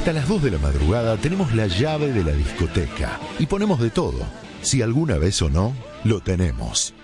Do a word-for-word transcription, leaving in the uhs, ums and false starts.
Hasta las dos de la madrugada tenemos la llave de la discoteca y ponemos de todo. Si alguna vez o no, lo tenemos.